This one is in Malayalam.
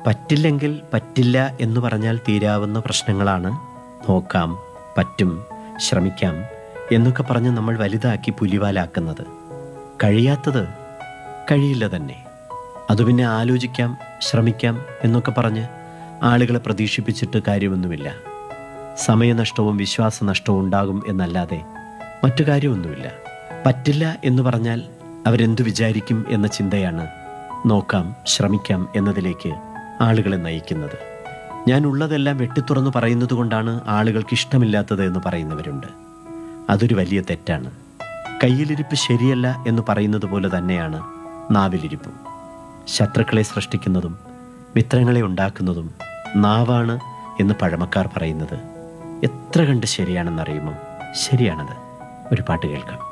പറ്റില്ലെങ്കിൽ പറ്റില്ല എന്ന് പറഞ്ഞാൽ തീരാവുന്ന പ്രശ്നങ്ങളാണ് നോക്കാം, പറ്റും, ശ്രമിക്കാം എന്നൊക്കെ പറഞ്ഞ് നമ്മൾ വലുതാക്കി പുലിവാലാക്കുന്നത്. കഴിയാത്തത് കഴിയില്ല തന്നെ. അത് പിന്നെ ആലോചിക്കാം, ശ്രമിക്കാം എന്നൊക്കെ പറഞ്ഞ് ആളുകളെ പ്രതീക്ഷിപ്പിച്ചിട്ട് കാര്യമൊന്നുമില്ല. സമയനഷ്ടവും വിശ്വാസനഷ്ടവും ഉണ്ടാകും എന്നല്ലാതെ മറ്റു കാര്യമൊന്നുമില്ല. പറ്റില്ല എന്ന് പറഞ്ഞാൽ അവരെന്തു വിചാരിക്കും എന്ന ചിന്തയാണ് നോക്കാം, ശ്രമിക്കാം എന്നതിലേക്ക് ആളുകളെ നയിക്കുന്നത്. ഞാൻ ഉള്ളതെല്ലാം വെട്ടിത്തുറന്ന് പറയുന്നത് കൊണ്ടാണ് ആളുകൾക്ക് ഇഷ്ടമില്ലാത്തത് എന്ന് പറയുന്നവരുണ്ട്. അതൊരു വലിയ തെറ്റാണ്. കയ്യിലിരിപ്പ് ശരിയല്ല എന്ന് പറയുന്നത് പോലെ തന്നെയാണ് നാവിലിരിപ്പും. ശത്രുക്കളെ സൃഷ്ടിക്കുന്നതും മിത്രങ്ങളെ ഉണ്ടാക്കുന്നതും നാവാണ് എന്ന് പഴമക്കാർ പറയുന്നത് എത്ര കണ്ട് ശരിയാണെന്നറിയുമോ? ശരിയാണത്. ഒരു പാട്ട് കേൾക്കാം.